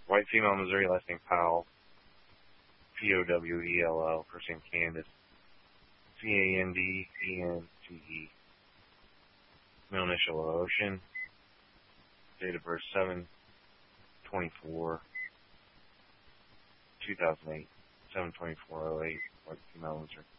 White female, Missouri, last name Powell. Powell, first name Candace. Candence. Middle initial Ocean. Date of birth 7/24/2008. 7/24/08. White female, Missouri.